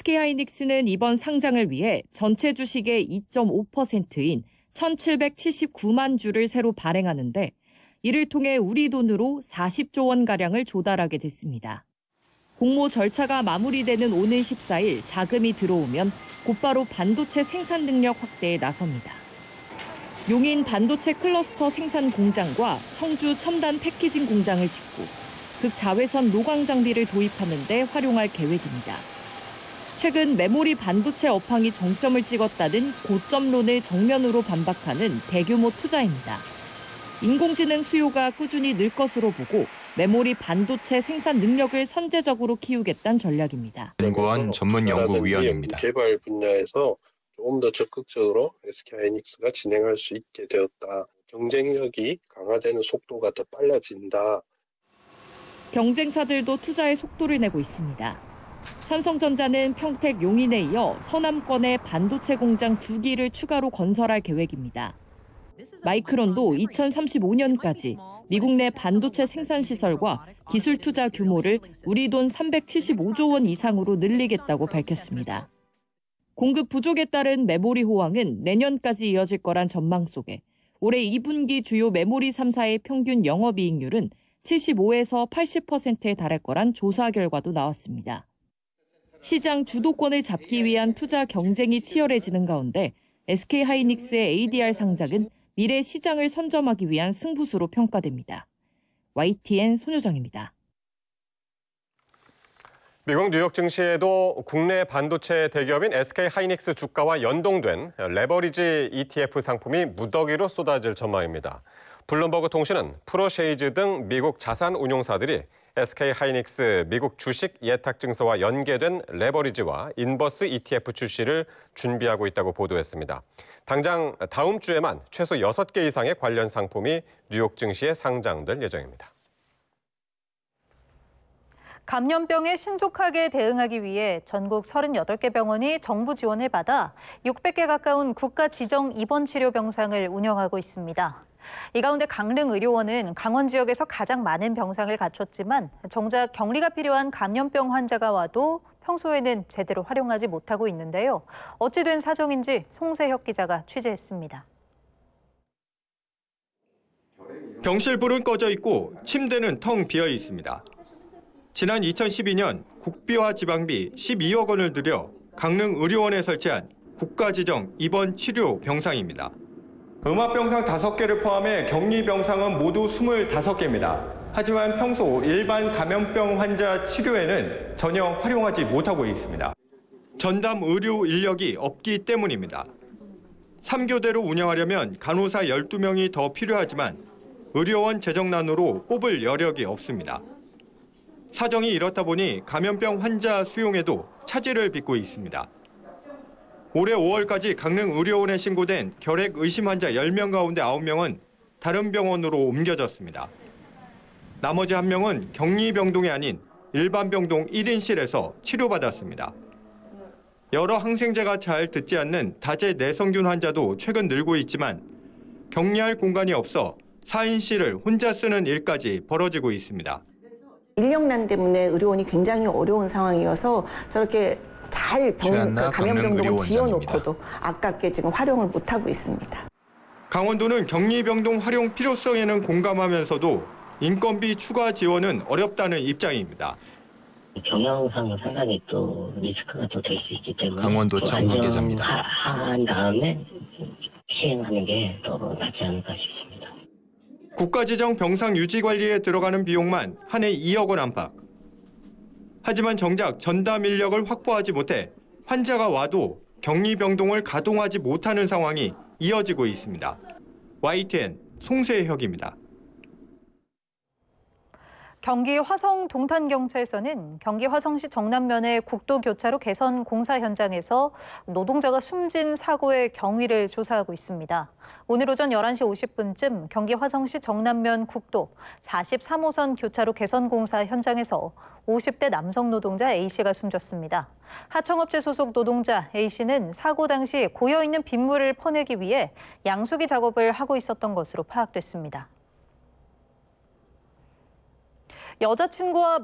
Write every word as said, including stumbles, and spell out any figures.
에스케이하이닉스는 이번 상장을 위해 전체 주식의 이 점 오 퍼센트인 천칠백칠십구만 주를 새로 발행하는데 이를 통해 우리 돈으로 사십조 원가량을 조달하게 됐습니다. 공모 절차가 마무리되는 오는 십사일 자금이 들어오면 곧바로 반도체 생산 능력 확대에 나섭니다. 용인 반도체 클러스터 생산 공장과 청주 첨단 패키징 공장을 짓고 극자외선 노광 장비를 도입하는 데 활용할 계획입니다. 최근 메모리 반도체 업황이 정점을 찍었다는 고점론을 정면으로 반박하는 대규모 투자입니다. 인공지능 수요가 꾸준히 늘 것으로 보고 메모리 반도체 생산 능력을 선제적으로 키우겠다는 전략입니다. 연구원 전문연구위원입니다. 개발 분야에서 조금 더 적극적으로 에스케이하이닉스가 진행할 수 있게 되었다. 경쟁력이 강화되는 속도가 더 빨라진다. 경쟁사들도 투자에 속도를 내고 있습니다. 삼성전자는 평택 용인에 이어 서남권에 반도체 공장 두 기를 추가로 건설할 계획입니다. 마이크론도 이천삼십오년까지 미국 내 반도체 생산 시설과 기술 투자 규모를 우리 돈 삼백칠십오조 원 이상으로 늘리겠다고 밝혔습니다. 공급 부족에 따른 메모리 호황은 내년까지 이어질 거란 전망 속에 올해 이 분기 주요 메모리 삼 사의 평균 영업이익률은 칠십오에서 팔십 퍼센트에 달할 거란 조사 결과도 나왔습니다. 시장 주도권을 잡기 위한 투자 경쟁이 치열해지는 가운데 에스케이하이닉스의 에이디알 상장은 미래 시장을 선점하기 위한 승부수로 평가됩니다. 와이티엔 손효정입니다. 미국 뉴욕 증시에도 국내 반도체 대기업인 에스케이하이닉스 주가와 연동된 레버리지 이티에프 상품이 무더기로 쏟아질 전망입니다. 블룸버그 통신은 프로쉐이즈 등 미국 자산 운용사들이 에스케이하이닉스 미국 주식 예탁 증서와 연계된 레버리지와 인버스 이티에프 출시를 준비하고 있다고 보도했습니다. 당장 다음 주에만 최소 여섯 개 이상의 관련 상품이 뉴욕 증시에 상장될 예정입니다. 감염병에 신속하게 대응하기 위해 전국 서른여덟 개 병원이 정부 지원을 받아 육백 개 가까운 국가 지정 입원 치료 병상을 운영하고 있습니다. 이 가운데 강릉의료원은 강원 지역에서 가장 많은 병상을 갖췄지만 정작 격리가 필요한 감염병 환자가 와도 평소에는 제대로 활용하지 못하고 있는데요. 어찌 된 사정인지 송세혁 기자가 취재했습니다. 병실 불은 꺼져 있고 침대는 텅 비어 있습니다. 지난 이천십이년 국비와 지방비 십이억 원을 들여 강릉의료원에 설치한 국가지정 입원 치료 병상입니다. 음압병상 다섯 개를 포함해 격리병상은 모두 스물다섯 개입니다. 하지만 평소 일반 감염병 환자 치료에는 전혀 활용하지 못하고 있습니다. 전담 의료 인력이 없기 때문입니다. 삼 교대로 운영하려면 간호사 열두 명이 더 필요하지만 의료원 재정난으로 뽑을 여력이 없습니다. 사정이 이렇다 보니 감염병 환자 수용에도 차질을 빚고 있습니다. 올해 오월까지 강릉의료원에 신고된 결핵 의심 환자 열 명 가운데 아홉 명은 다른 병원으로 옮겨졌습니다. 나머지 한 명은 격리병동이 아닌 일반 병동 일 인실에서 치료받았습니다. 여러 항생제가 잘 듣지 않는 다제 내성균 환자도 최근 늘고 있지만 격리할 공간이 없어 사 인실을 혼자 쓰는 일까지 벌어지고 있습니다. 인력난 때문에 의료원이 굉장히 어려운 상황이어서 저렇게 잘 병, 그 감염병동을 지어놓고도 아깝게 지금 활용을 못하고 있습니다. 강원도는 격리병동 활용 필요성에는 공감하면서도 인건비 추가 지원은 어렵다는 입장입니다. 경영상 상당히 또 리스크가 또 될 수 있기 때문에 강원도청 관계자입니다. 한 다음에 시행하는 게 더 낫지 않을까 싶습니다. 국가지정 병상 유지 관리에 들어가는 비용만 한 해 이억 원 안팎. 하지만 정작 전담 인력을 확보하지 못해 환자가 와도 격리병동을 가동하지 못하는 상황이 이어지고 있습니다. 와이티엔 송세혁입니다. 경기 화성 동탄경찰서는 경기 화성시 정남면의 국도교차로 개선 공사 현장에서 노동자가 숨진 사고의 경위를 조사하고 있습니다. 오늘 오전 열한 시 오십 분쯤 경기 화성시 정남면 국도 사십삼 호선 교차로 개선 공사 현장에서 오십 대 남성 노동자 A씨가 숨졌습니다. 하청업체 소속 노동자 A씨는 사고 당시 고여있는 빗물을 퍼내기 위해 양수기 작업을 하고 있었던 것으로 파악됐습니다. 여자친구와